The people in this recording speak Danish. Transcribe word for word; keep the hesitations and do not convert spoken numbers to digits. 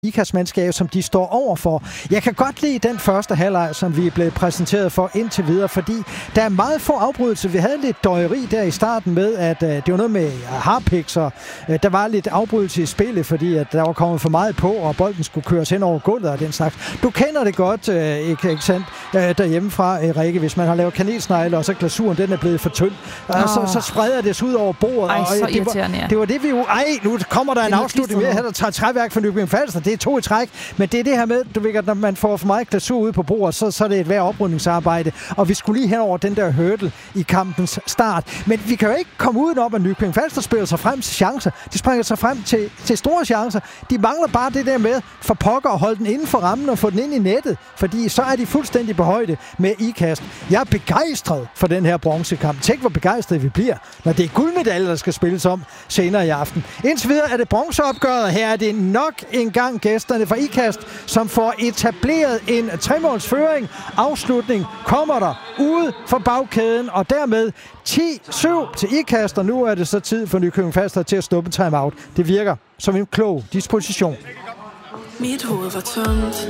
Ikast-mandskab, som de står overfor. Jeg kan godt lide den første halvleg, som vi er blevet præsenteret for indtil videre, fordi der er meget få afbrydelser. Vi havde lidt døjeri der i starten med, at uh, det var noget med uh, harpiks, og uh, der var lidt afbrydelse i spillet, fordi at der var kommet for meget på, og bolden skulle køres hen over gulvet og den slags. Du kender det godt, uh, ikke, ikke sandt, uh, derhjemmefra, uh, Rikke, hvis man har lavet kanelsnegle, og så glasuren, den er blevet for tynd. Uh, oh. så, så spreder det ud over bordet. Ej, og, så uh, det, var, ja. det var det, vi jo... Ej, nu kommer der en afslutning mere her, der tager træværk for Nykøbing Falster. Det er to i træk, men det er det her med, du ved, at når man får for meget glasur ude på bordet, så, så er det et værd oprydningsarbejde, og vi skulle lige hen over den der hurdle i kampens start. Men vi kan jo ikke komme udenom, at Nykøbing Falster spiller sig frem til chancer. De springer sig frem til, til store chancer. De mangler bare det der med for pokker at holde den inden for rammen og få den ind i nettet, fordi så er de fuldstændig på højde med Ikast. Jeg er begejstret for den her bronzekamp. Tænk, hvor begejstret vi bliver, når det er guldmedaljer, der skal spilles om senere i aften. Indtil videre er det bronzeopgøret, og her er det nok en gang gæsterne fra Ikast, som får etableret en tremålsføring. Afslutning kommer der ude for bagkæden, og dermed ti syv til Ikast, og nu er det så tid for Nykøbing Falster til at stoppe timeout. Det virker som en klog disposition. Mit hoved var tomt.